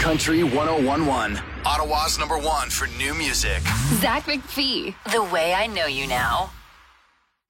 Country 1011. Ottawa's #1 for new music. Zach McPhee, The Way I Know You Now.